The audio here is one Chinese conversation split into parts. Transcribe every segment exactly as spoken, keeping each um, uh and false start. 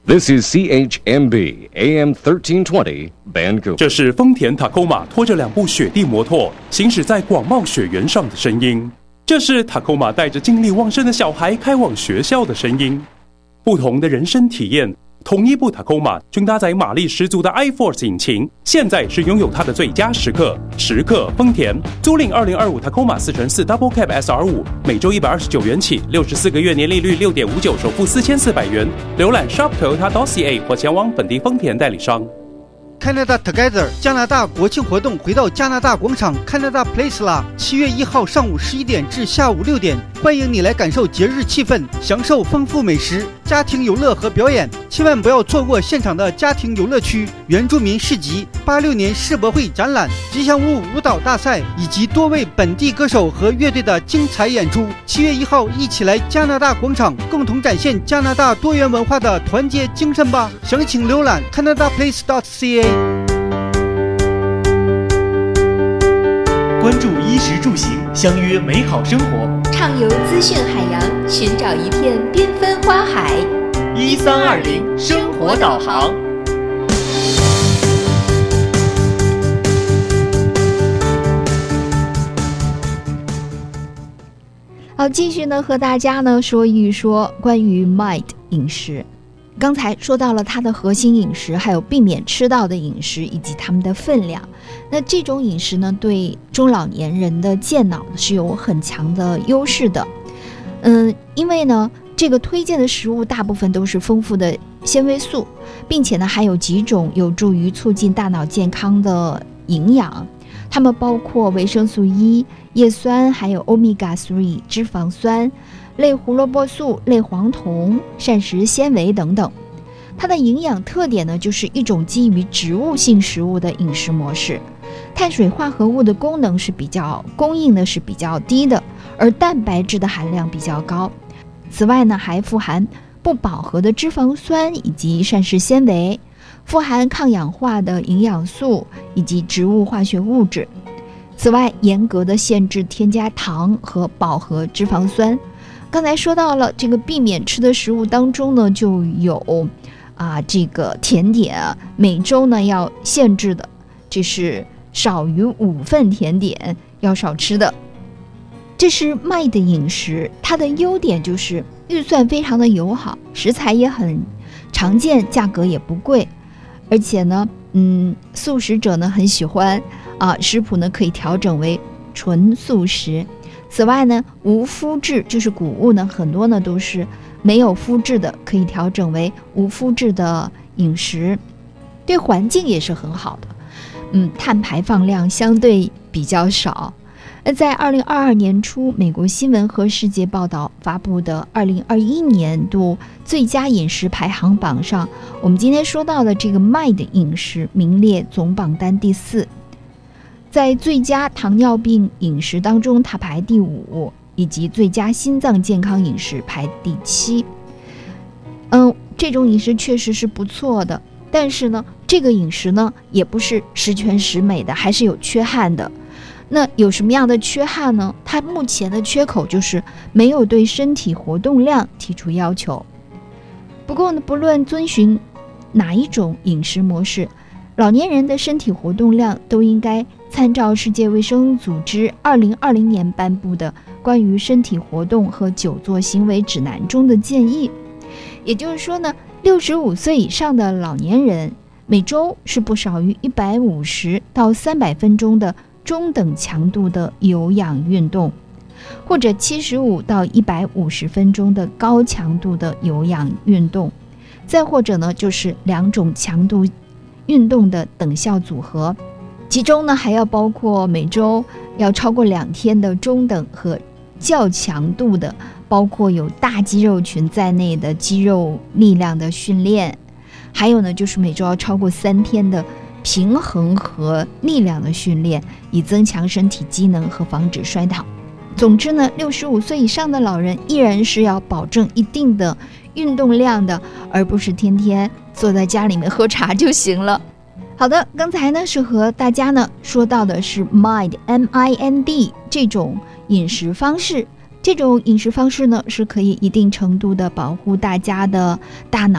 This is C H M B A M thirteen twenty Vancouver。 这是丰田塔科马拖着两部雪地摩托行驶在广袤雪原上的声音，这是塔科马带着精力旺盛的小孩开往学校的声音。不同的人生体验，同一部塔科马均搭载马力十足的 iForce 引擎，现在是拥有它的最佳时刻。时刻丰田租赁二零二五塔科马四乘四 Double Cab S R 五，每周一百二十九元起，六十四个月年利率六点五九，首付四千四百元。浏览 shop toyota dot c a 或前往本地丰田代理商。 Canada Together 加拿大国庆活动回到加拿大广场 Canada Place 啦！七月一号上午十一点至下午六点，欢迎你来感受节日气氛，享受丰富美食、家庭游乐和表演。千万不要错过现场的家庭游乐区、原住民市集、八六年世博会展览、吉祥物舞蹈大赛以及多位本地歌手和乐队的精彩演出。七月一号，一起来加拿大广场，共同展现加拿大多元文化的团结精神吧！详情浏览 canada place dot c a。 关注衣食住行，相约美好生活， 畅游资讯海洋，寻找一片缤纷花海。 一三二零生活导航。 好，继续呢和大家呢说一说关于 M I D 饮食。刚才说到了它的核心饮食，还有避免吃到的饮食以及它们的分量。那这种饮食呢，对中老年人的健脑是有很强的优势的。嗯，因为呢，这个推荐的食物大部分都是丰富的纤维素，并且呢，还有几种有助于促进大脑健康的营养。它们包括维生素 E、叶酸，还有 欧米伽三 脂肪酸、类胡萝卜素、类黄酮、膳食纤维等等。它的营养特点呢，就是一种基于植物性食物的饮食模式。碳水化合物的功能是比较供应的是比较低的，而蛋白质的含量比较高。此外呢，还富含不饱和的脂肪酸以及膳食纤维，富含抗氧化的营养素以及植物化学物质。此外，严格的限制添加糖和饱和脂肪酸。刚才说到了这个避免吃的食物当中呢，就有啊这个甜点啊，每周呢要限制的，这是少于五份甜点要少吃的。这是M I D的饮食，它的优点就是预算非常的友好，食材也很常见，价格也不贵，而且呢，嗯，素食者呢很喜欢啊，食谱呢可以调整为纯素食。此外呢，无麸质，就是谷物呢很多呢都是没有麸质的，可以调整为无麸质的饮食，对环境也是很好的。嗯，碳排放量相对比较少。在二零二二年初，美国新闻和世界报道发布的二零二一年度最佳饮食排行榜上，我们今天说到的这个 M I D 饮食名列总榜单第四。在最佳糖尿病饮食当中，它排第五，以及最佳心脏健康饮食排第七。嗯，这种饮食确实是不错的，但是呢，这个饮食呢也不是十全十美的，还是有缺憾的。那有什么样的缺憾呢？它目前的缺口就是没有对身体活动量提出要求。不过呢，不论遵循哪一种饮食模式，老年人的身体活动量都应该参照世界卫生组织二零二零年颁布的关于身体活动和久坐行为指南中的建议。也就是说呢，六十五岁以上的老年人每周是不少于一百五十到三百分钟的中等强度的有氧运动，或者七十五到一百五十分钟的高强度的有氧运动，再或者呢就是两种强度运动的等效组合，其中呢还要包括每周要超过两天的中等和较强度的，包括有大肌肉群在内的肌肉力量的训练，还有呢就是每周要超过三天的平衡和力量的训练，以增强身体机能和防止衰老。总之呢，六十五岁以上的老人依然是要保证一定的运动量的，而不是天天坐在家里面喝茶就行了。好的，刚才呢是和大家呢说到的是 M I D M I N D 这种饮食方式。这种饮食方式呢是可以一定程度的保护大家的大脑，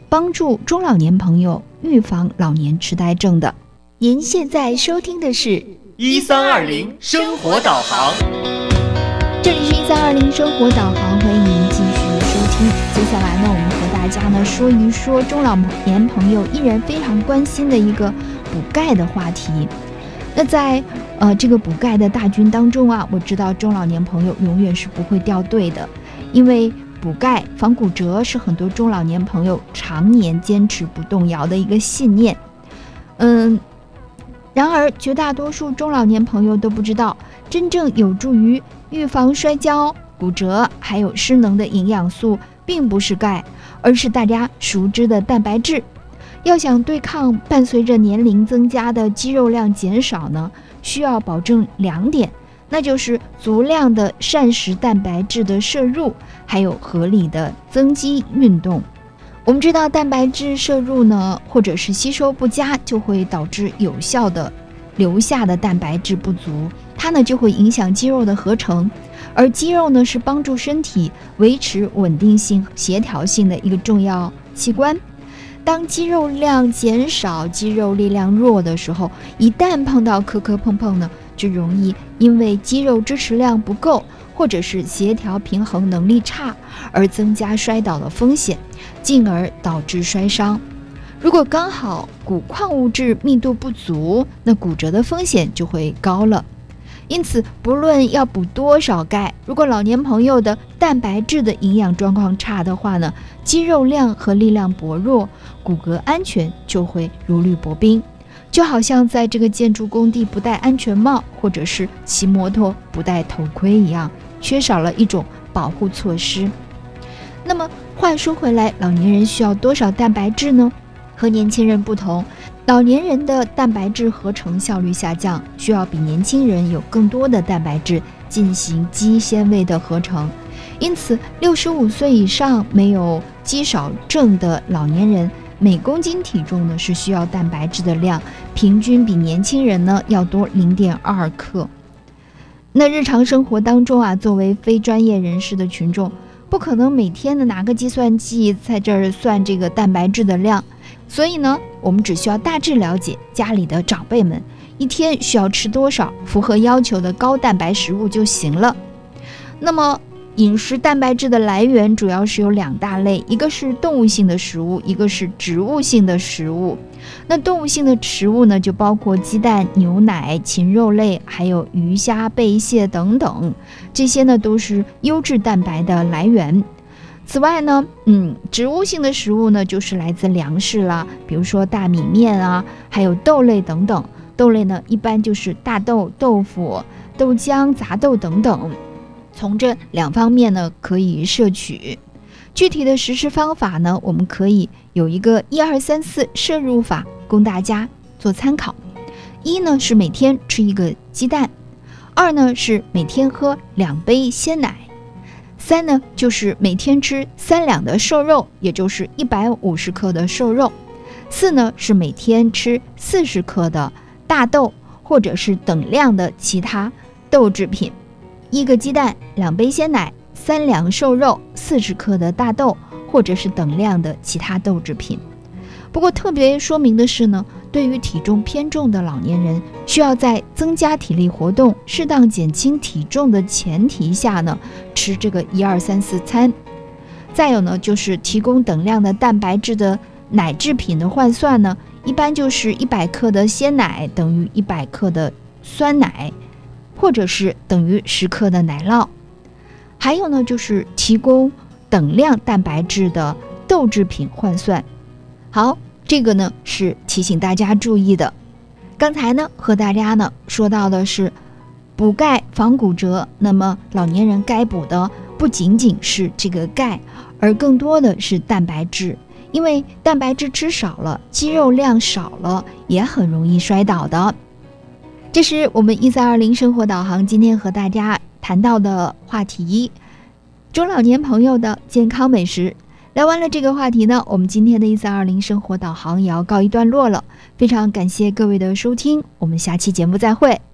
帮助中老年朋友预防老年痴呆症的。您现在收听的是一三二零生活导航， 这里是一三二零生活导航，欢迎您继续收听。接下来呢，我们和大家呢说一说中老年朋友依然非常关心的一个补钙的话题。那在呃这个补钙的大军当中啊，我知道中老年朋友永远是不会掉队的，因为补钙防骨折是很多中老年朋友常年坚持不动摇的一个信念。嗯，然而绝大多数中老年朋友都不知道，真正有助于预防摔跤、骨折还有失能的营养素并不是钙，而是大家熟知的蛋白质。要想对抗伴随着年龄增加的肌肉量减少呢，需要保证两点，那就是足量的膳食蛋白质的摄入，还有合理的增肌运动。我们知道蛋白质摄入呢，或者是吸收不佳，就会导致有效的留下的蛋白质不足，它呢就会影响肌肉的合成，而肌肉呢是帮助身体维持稳定性、协调性的一个重要器官。当肌肉量减少、肌肉力量弱的时候，一旦碰到磕磕碰碰呢，就容易因为肌肉支持量不够，或者是协调平衡能力差，而增加摔倒的风险，进而导致摔伤。如果刚好骨矿物质密度不足，那骨折的风险就会高了。因此，不论要补多少钙，如果老年朋友的蛋白质的营养状况差的话呢，肌肉量和力量薄弱，骨骼安全就会如履薄冰。就好像在这个建筑工地不戴安全帽，或者是骑摩托不戴头盔一样，缺少了一种保护措施。那么话说回来，老年人需要多少蛋白质呢？和年轻人不同，老年人的蛋白质合成效率下降，需要比年轻人有更多的蛋白质进行肌纤维的合成。因此六十五岁以上没有肌少症的老年人，每公斤体重呢是需要蛋白质的量平均比年轻人呢要多 零点二 克。那日常生活当中啊，作为非专业人士的群众，不可能每天的拿个计算器在这儿算这个蛋白质的量，所以呢，我们只需要大致了解家里的长辈们一天需要吃多少符合要求的高蛋白食物就行了。那么饮食蛋白质的来源主要是有两大类，一个是动物性的食物，一个是植物性的食物。那动物性的食物呢，就包括鸡蛋、牛奶、禽肉类，还有鱼虾贝蟹等等，这些呢都是优质蛋白的来源。此外呢，嗯，植物性的食物呢，就是来自粮食啦，比如说大米面啊，还有豆类等等。豆类呢，一般就是大豆、豆腐、豆浆、杂豆等等。从这两方面呢，可以摄取。具体的实施方法呢，我们可以有一个一二三四摄入法供大家做参考。一呢是每天吃一个鸡蛋，二呢是每天喝两杯鲜奶，三呢就是每天吃三两的瘦肉，也就是一百五十克的瘦肉，四呢是每天吃四十克的大豆或者是等量的其他豆制品。一个鸡蛋，两杯鲜奶，三两瘦肉，四十克的大豆或者是等量的其他豆制品。不过特别说明的是呢，对于体重偏重的老年人，需要在增加体力活动、适当减轻体重的前提下呢，吃这个一二三四餐。再有呢，就是提供等量的蛋白质的奶制品的换算呢，一般就是一百克的鲜奶等于一百克的酸奶，或者是等于十克的奶酪。还有呢，就是提供等量蛋白质的豆制品换算。好，这个呢是提醒大家注意的。刚才呢和大家呢说到的是补钙防骨折，那么老年人该补的不仅仅是这个钙，而更多的是蛋白质。因为蛋白质吃少了，肌肉量少了，也很容易摔倒的。这是我们一三二零生活导航今天和大家谈到的话题，中老年朋友的健康美食。聊完了这个话题呢，我们今天的一三二零生活导航也要告一段落了。非常感谢各位的收听，我们下期节目再会。